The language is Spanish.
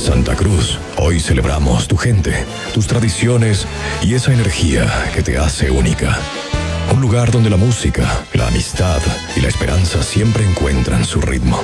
Santa Cruz, hoy celebramos tu gente, tus tradiciones y esa energía que te hace única. Un lugar donde la música, la amistad y la esperanza siempre encuentran su ritmo.